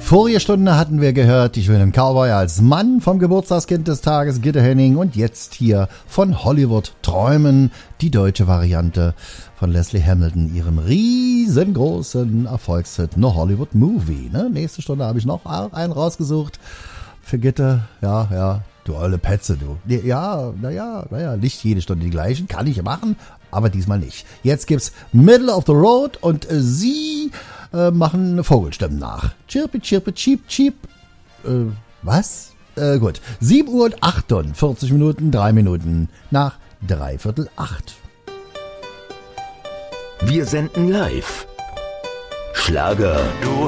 Vorige Stunde hatten wir gehört, die schönen Cowboy als Mann vom Geburtstagskind des Tages, Gitte Henning, und jetzt hier von Hollywood Träumen, die deutsche Variante von Leslie Hamilton, ihrem riesengroßen Erfolgshit No Hollywood Movie. Ne? Nächste Stunde habe ich noch einen rausgesucht für Gitte. Ja, du olle Petze, du. Ja, naja, nicht jede Stunde die gleichen, kann ich machen, aber diesmal nicht. Jetzt gibt's Middle of the Road und sie machen Vogelstimmen nach. Chirpe, chirpe, cheep, cheep. Was? Gut. 7 Uhr und 48 Minuten, 3 Minuten nach 7:45. Wir senden live. Schlager.